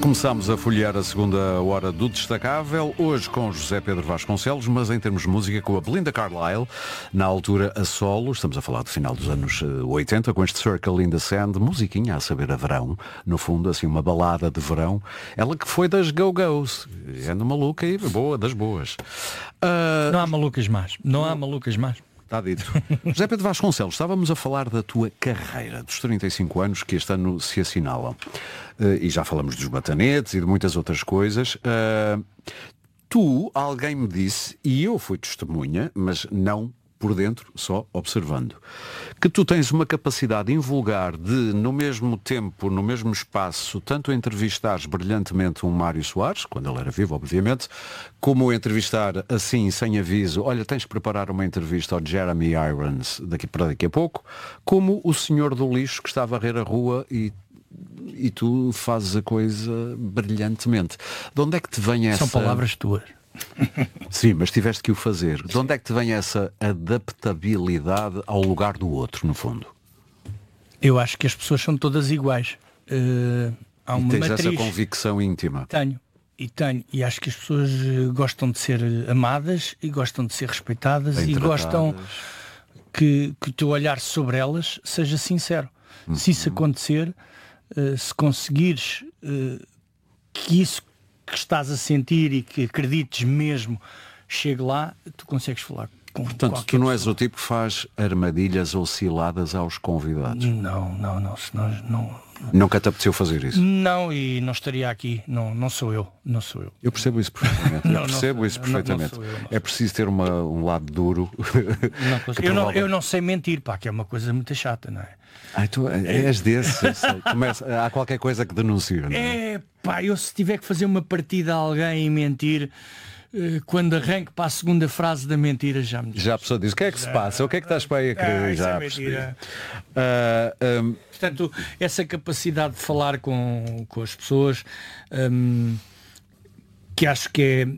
Começámos a folhear a segunda hora do Destacável, hoje com José Pedro Vasconcelos, mas em termos de música com a Belinda Carlisle, na altura a solo, estamos a falar do final dos anos 80, com este Circle in the Sand, musiquinha a saber a verão, no fundo, assim uma balada de verão, ela que foi das Go-Go's, anda maluca e boa, das boas. Não há malucas más, não há malucas más. Está dito. José Pedro Vasconcelos, estávamos a falar da tua carreira, dos 35 anos que este ano se assinalam. E já falamos dos batanetes e de muitas outras coisas. Alguém me disse, e eu fui testemunha, mas não por dentro, só observando, que tu tens uma capacidade invulgar de, no mesmo tempo, no mesmo espaço, tanto entrevistares brilhantemente um Mário Soares, quando ele era vivo, obviamente, como entrevistar assim, sem aviso, olha, tens que preparar uma entrevista ao Jeremy Irons daqui a pouco, como o senhor do lixo que está a varrer a rua e tu fazes a coisa brilhantemente. De onde é que te vem essa... São palavras tuas. Sim, mas tiveste que o fazer. De onde é que te vem essa adaptabilidade ao lugar do outro, no fundo? Eu acho que as pessoas são todas iguais. Há uma e tens matriz. Essa convicção íntima? Tenho. E acho que as pessoas gostam de ser amadas e gostam de ser respeitadas. Bem e tratadas. Gostam que o teu olhar sobre elas seja sincero. Se isso acontecer, se conseguires que isso que estás a sentir e que acredites mesmo chegue lá, tu consegues falar com Portanto, qualquer tu não és pessoa. o tipo que faz armadilhas ou ciladas aos convidados? Não. Nunca te apeteceu fazer isso? Não, e não estaria aqui. Não sou eu. Eu percebo isso perfeitamente. É preciso ter um lado duro. Eu não sei mentir, pá, que é uma coisa muito chata, não é? Tu és desse. Há qualquer coisa que denuncia, não é? Pá, eu se tiver que fazer uma partida a alguém e mentir, quando arranco para a segunda frase da mentira já me diz. Já a pessoa diz, o que é que se passa? O que é que estás para aí a querer? Já mentira. Portanto, essa capacidade de falar com as pessoas, que acho que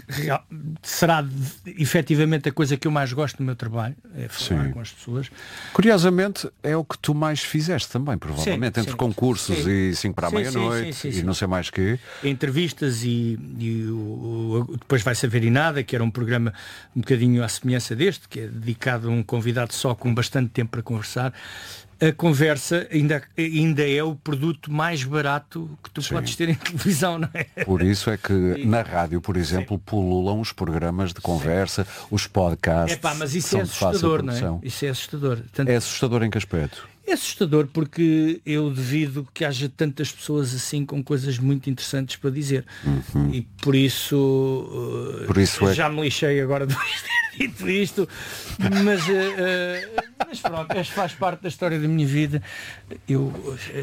será efetivamente a coisa que eu mais gosto no meu trabalho, é falar com as pessoas. Curiosamente é o que tu mais fizeste também, provavelmente, entre concursos e 5 para a meia-noite e não sei mais que. Entrevistas e depois vai saber e nada, que era um programa um bocadinho à semelhança deste, que é dedicado a um convidado só com bastante tempo para conversar. A conversa ainda é o produto mais barato que tu podes ter em televisão, não é? Por isso é que na rádio, por exemplo, pululam os programas de conversa, os podcasts. Mas isso é assustador, não é? Isso é assustador. Portanto, é assustador em que aspecto? É assustador porque eu devido que haja tantas pessoas assim com coisas muito interessantes para dizer. E por isso já me lixei agora de ter dito isto, mas pronto, faz parte da história da minha vida. Eu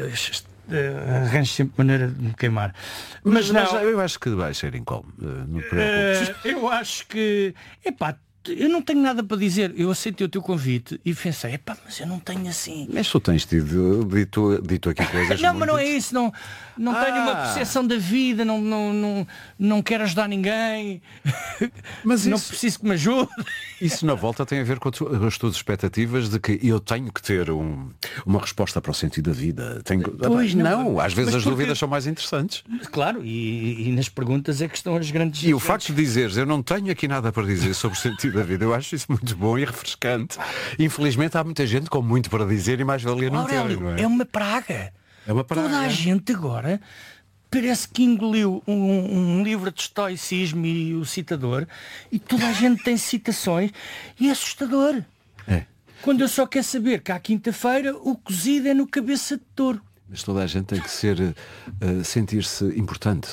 arranjo sempre maneira de me queimar. Mas eu acho que vai ser incómodo. Não te preocupes. Eu acho que eu não tenho nada para dizer. Eu aceitei o teu convite e pensei, mas eu não tenho assim. Mas tu tens dito aqui coisas. Não, mas não é isso. Não tenho uma percepção da vida. Não quero ajudar ninguém. Mas não preciso que me ajude. Isso na volta tem a ver com as tuas expectativas de que eu tenho que ter uma resposta para o sentido da vida. Pois não, às vezes as dúvidas são mais interessantes. Claro, e nas perguntas é que estão as grandes. E o facto de dizeres, eu não tenho aqui nada para dizer sobre o sentido da vida, eu acho isso muito bom e refrescante. Infelizmente há muita gente com muito para dizer e mais valia não ter, não é? É uma praga. É uma praga. Toda a gente agora parece que engoliu um livro de estoicismo e o citador, e toda a gente tem citações e é assustador. Quando eu só quero saber que à quinta-feira o cozido é no cabeça de touro. Mas toda a gente tem que sentir-se importante,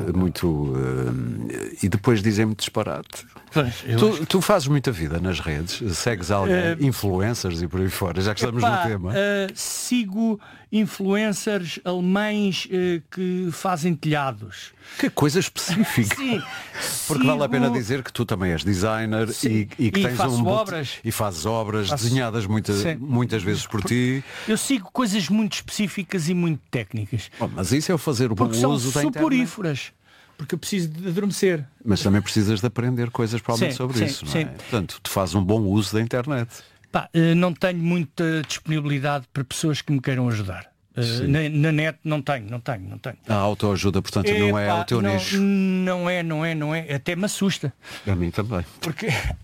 e depois dizem-me disparate. Tu fazes muita vida nas redes, segues alguém, influencers e por aí fora, já que estamos no tema. Sigo influencers alemães que fazem telhados. Que coisa específica. Sim, porque vale a pena dizer que tu também és designer e que tens obras. E fazes obras desenhadas muitas vezes por ti. Eu sigo coisas muito específicas e muito técnicas. Mas isso é o fazer o bom uso da internet. Suporíferas. Porque eu preciso de adormecer. Mas também precisas de aprender coisas provavelmente sobre isso, não é? Portanto, tu fazes um bom uso da internet. Não tenho muita disponibilidade para pessoas que me queiram ajudar. Na net não tenho. A autoajuda, portanto, não é o teu nicho. Não é. Até me assusta. A mim também. Porque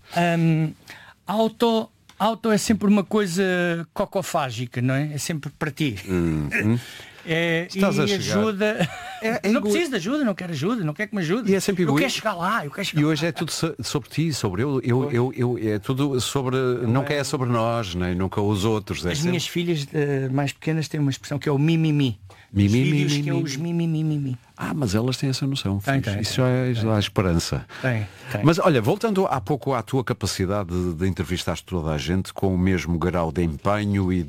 auto é sempre uma coisa cocofágica, não é? É sempre para ti. Estás a chegar. Ajuda. Não preciso de ajuda, não quero que me ajude. E é sempre eu quero chegar lá. E hoje é tudo sobre ti, sobre eu. É tudo sobre. Nunca é sobre nós, nem nunca os outros. As minhas filhas mais pequenas têm uma expressão que é o mimimi. Que é os mimimi. Mas elas têm essa noção. Isso já é esperança. Tem. Mas olha, voltando há pouco à tua capacidade de entrevistar toda a gente com o mesmo grau de empenho e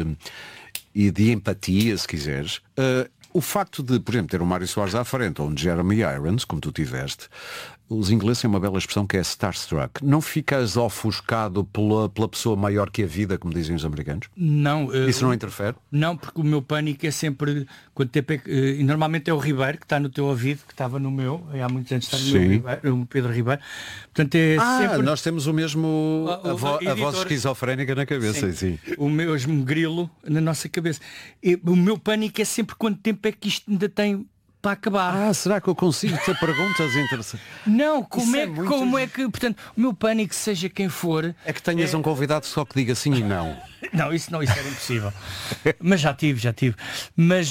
de empatia, se quiseres. O facto de, por exemplo, ter o Mário Soares à frente ou um Jeremy Irons, como tu tiveste, os ingleses têm uma bela expressão que é starstruck. Não ficas ofuscado pela pessoa maior que a vida, como dizem os americanos? Não. Isso não interfere? Não, porque o meu pânico é sempre... Quanto tempo normalmente é o Ribeiro, que está no teu ouvido, que estava no meu, há muitos anos está no meu Ribeiro, o Pedro Ribeiro. Portanto, sempre... nós temos o mesmo... a voz esquizofrénica na cabeça. Sim. O mesmo grilo na nossa cabeça. O meu pânico é sempre quanto tempo é que isto ainda tem... para acabar. Será que eu consigo ter perguntas interessantes? Não, como é que, portanto, o meu pânico, seja quem for... É que tenhas um convidado só que diga sim e não. Não, isso era impossível. Mas já tive. Mas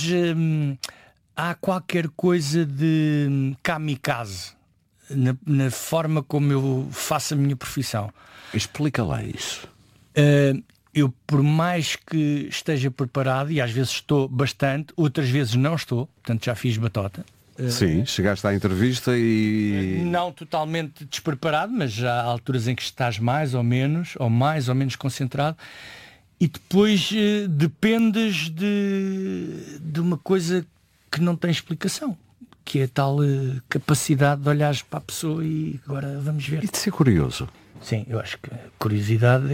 há qualquer coisa de kamikaze na forma como eu faço a minha profissão. Explica lá isso. Eu, por mais que esteja preparado, e às vezes estou bastante, outras vezes não estou, portanto já fiz batota. Sim, chegaste à entrevista e... Não totalmente despreparado, mas já há alturas em que estás mais ou menos concentrado, e depois dependes de uma coisa que não tem explicação, que é a tal capacidade de olhares para a pessoa e agora vamos ver. E de ser curioso. Sim, eu acho que a curiosidade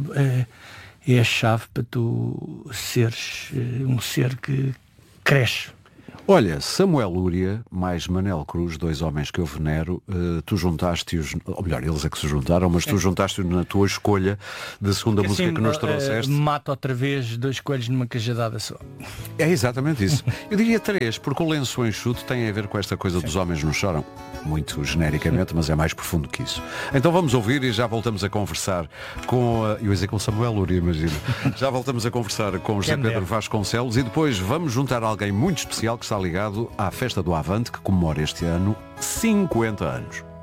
é a chave para tu seres um ser que cresce. Olha, Samuel Lúria mais Manel Cruz, dois homens que eu venero, tu juntaste-os, ou melhor, eles é que se juntaram, mas tu juntaste-os na tua escolha da segunda música que nos trouxeste. Mata outra vez 2 coelhos numa cajadada só. É exatamente isso. Eu diria 3, porque o lenço enxuto tem a ver com esta coisa dos homens não choram. Muito genericamente, mas é mais profundo que isso. Então vamos ouvir e já voltamos a conversar com, eu ia dizer com Samuel Lúria, imagina. Já voltamos a conversar com José Pedro Vasconcelos e depois vamos juntar alguém muito especial que está ligado à Festa do Avante, que comemora este ano 50 anos.